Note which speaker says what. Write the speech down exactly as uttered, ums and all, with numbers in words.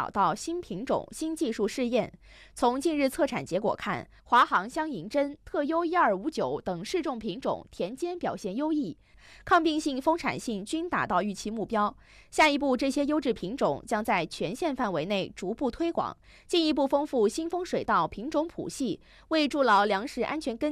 Speaker 1: 找到新品种、新技术试验。从近日测产结果看，华航香银针、特优一二五九等试种品种田间表现优异，抗病性、丰产性均达到预期目标。下一步，这些优质品种将在全县范围内逐步推广，进一步丰富新丰水稻品种谱系，为筑牢粮食安全根